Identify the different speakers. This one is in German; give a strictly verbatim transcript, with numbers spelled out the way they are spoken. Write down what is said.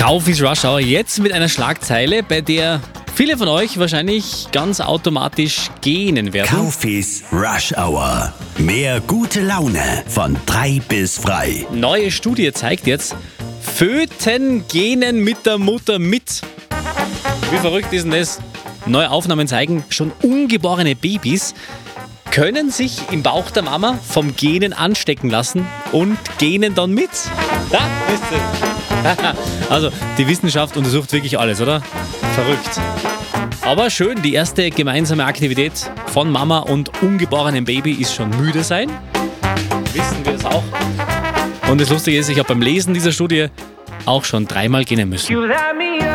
Speaker 1: Kaufis Rush Hour jetzt mit einer Schlagzeile, bei der viele von euch wahrscheinlich ganz automatisch gähnen werden.
Speaker 2: Kaufis Rush Hour. Mehr gute Laune von drei bis frei.
Speaker 1: Neue Studie zeigt jetzt, Föten gähnen mit der Mutter mit. Wie verrückt ist denn das? Neue Aufnahmen zeigen, schon ungeborene Babys können sich im Bauch der Mama vom Gähnen anstecken lassen und gähnen dann mit. Da ist es. Also, die Wissenschaft untersucht wirklich alles, oder? Verrückt. Aber schön, die erste gemeinsame Aktivität von Mama und ungeborenem Baby ist schon müde sein. Wissen wir das auch. Und das Lustige ist, ich habe beim Lesen dieser Studie auch schon dreimal gähnen müssen.